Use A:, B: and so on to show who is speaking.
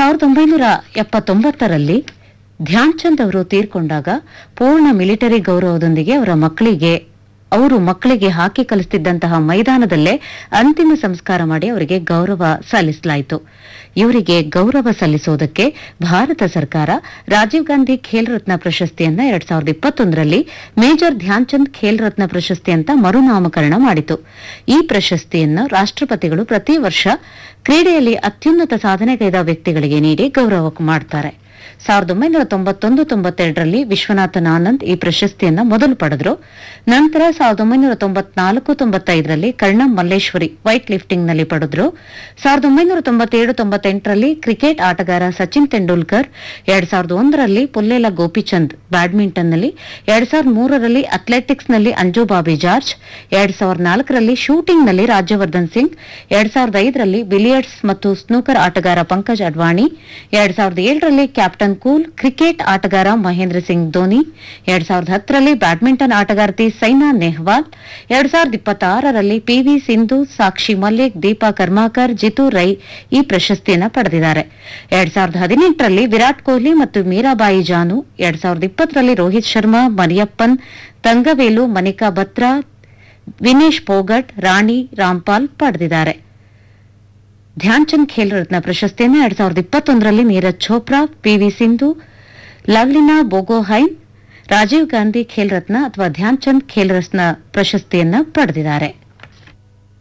A: 1979ರಲ್ಲಿ ಧ್ಯಾನ್ ಚಂದ್ ಅವರು ತೀರ್ಕೊಂಡಾಗ ಪೂರ್ಣ ಮಿಲಿಟರಿ ಗೌರವದೊಂದಿಗೆ ಅವರು ಮಕ್ಕಳಿಗೆ ಹಾಕಿ ಕಲಿಸುತ್ತಿದ್ದಂತಹ ಮೈದಾನದಲ್ಲೇ ಅಂತಿಮ ಸಂಸ್ಕಾರ ಮಾಡಿ ಅವರಿಗೆ ಗೌರವ ಸಲ್ಲಿಸಲಾಯಿತು. ಇವರಿಗೆ ಗೌರವ ಸಲ್ಲಿಸುವುದಕ್ಕೆ ಭಾರತ ಸರ್ಕಾರ ರಾಜೀವ್ ಗಾಂಧಿ ಖೇಲ್ ರತ್ನ ಪ್ರಶಸ್ತಿಯನ್ನ 2021ರಲ್ಲಿ ಮೇಜರ್ ಧ್ಯಾನ್ ಚಂದ್ ಖೇಲ್ ರತ್ನ ಪ್ರಶಸ್ತಿ ಅಂತ ಮರುನಾಮಕರಣ ಮಾಡಿತು. ಈ ಪ್ರಶಸ್ತಿಯನ್ನು ರಾಷ್ಟ್ರಪತಿಗಳು ಪ್ರತಿ ವರ್ಷ ಕ್ರೀಡೆಯಲ್ಲಿ ಅತ್ಯುನ್ನತ ಸಾಧನೆಗೈದ ವ್ಯಕ್ತಿಗಳಿಗೆ ನೀಡಿ ಗೌರವ ಮಾಡ್ತಾರೆ. 1991-92ರಲ್ಲಿ ವಿಶ್ವನಾಥನ್ ಆನಂದ್ ಈ ಪ್ರಶಸ್ತಿಯನ್ನ ಮೊದಲು ಪಡೆದರು. ನಂತರ 1994-95ರಲ್ಲಿ ಕರ್ಣಂ ಮಲ್ಲೇಶ್ವರಿ ವೈಟ್ ಲಿಫ್ಟಿಂಗ್ನಲ್ಲಿ ಪಡೆದರು. 1997-98ರಲ್ಲಿ ಕ್ರಿಕೆಟ್ ಆಟಗಾರ ಸಚಿನ್ ತೆಂಡೂಲ್ಕರ್, 2001ರಲ್ಲಿ ಪುಲ್ಲೇಲ ಗೋಪಿಚಂದ್ ಬ್ಯಾಡ್ಮಿಂಟನ್ನಲ್ಲಿ, 2003ರಲ್ಲಿ ಅಥ್ಲೆಟಿಕ್ಸ್ನಲ್ಲಿ ಅಂಜು ಬಾಬಿ ಜಾರ್ಜ್, 2004ರಲ್ಲಿ ಶೂಟಿಂಗ್ನಲ್ಲಿ ರಾಜ್ಯವರ್ಧನ್ ಸಿಂಗ್, 2005ರಲ್ಲಿ ಬಿಲಿಯರ್ಡ್ಸ್ ಮತ್ತು ಸ್ನೂಕರ್ ಆಟಗಾರ Pankaj Advani, 2007ರಲ್ಲಿ captain cool cricket ಆಟಗಾರ ಮಹೇಂದ್ರ ಸಿಂಗ್ ಧೋನಿ, 2010ರಲ್ಲಿ ಬ್ಯಾಡ್ಮಿಂಟನ್ ಆಟಗಾರ್ತಿ ಸೈನಾ ನೆಹ್ವಾಲ್, 2026ರಲ್ಲಿ ಪಿವಿ ಸಿಂಧು, ಸಾಕ್ಷಿ ಮಲ್ಲಿಕ್, ದೀಪಾ ಕರ್ಮಾಕರ್, ಜಿತು ರೈ ಈ ಪ್ರಶಸ್ತಿಯನ್ನು ಪಡೆದಿದ್ದಾರೆ. 2018ರಲ್ಲಿ ವಿರಾಟ್ ಕೊಹ್ಲಿ ಮತ್ತು ಮೀರಾಬಾಯಿ ಜಾನು, 2020ರಲ್ಲಿ ರೋಹಿತ್ ಶರ್ಮಾ, ಮರಿಯಪ್ಪನ್, ತಂಗವೇಲು, ಮನಿಕಾ ಬತ್ರಾ, ವಿನೇಶ್ ಫೋಗಟ್, ರಾಣಿ ರಾಮ್ಪಾಲ್ ಪಡೆದಿದ್ದಾರೆ. ಧ್ಯಾನ್ ಚಂದ್ ಖೇಲ್ ರತ್ನ ಪ್ರಶಸ್ತಿಯನ್ನು 2021ರಲ್ಲಿ ನೀರಜ್ ಚೋಪ್ರಾ, ಪಿವಿ ಸಿಂಧು, ಲವ್ಲಿನಾ ಬೋಗೊಹೈನ್ ರಾಜೀವ್ ಗಾಂಧಿ ಖೇಲ್ ರತ್ನ ಅಥವಾ ಧ್ಯಾನ್ ಚಂದ್ ಖೇಲ್ ರತ್ನ ಪ್ರಶಸ್ತಿಯನ್ನು ಪಡೆದಿದ್ದಾರೆ.